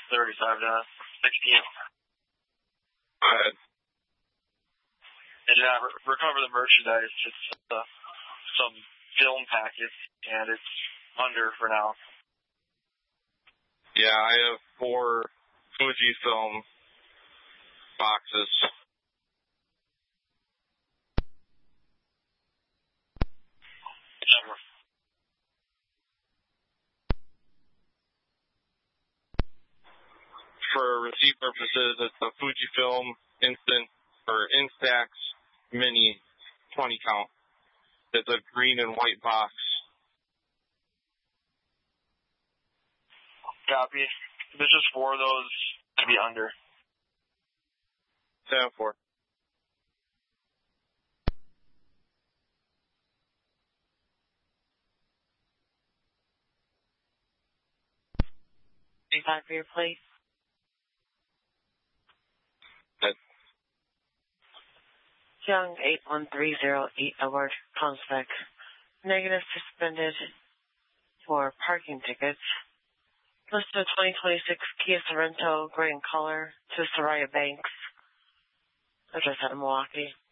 35 to 16. Go ahead. And recover the merchandise. It's some film packets, and it's under for now. Yeah, I have 4 Fujifilm boxes. For receipt purposes, it's a Fujifilm Instax Mini 20 count. It's a green and white box. Copy. There's just 4 of those to be under. 7-4. Back for your plate. Young 81308 Edward Consbeck. Negative suspended for parking tickets. Listed 2026 Kia Sorento, gray in color, to Soraya Banks. Address out of Milwaukee.